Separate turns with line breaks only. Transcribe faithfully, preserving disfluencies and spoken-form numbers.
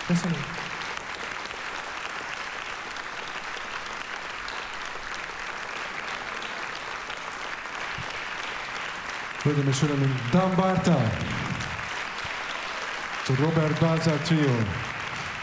Köszönöm. Hölgyeim és Uraim, Dan Barta, to Robert Balza Trio.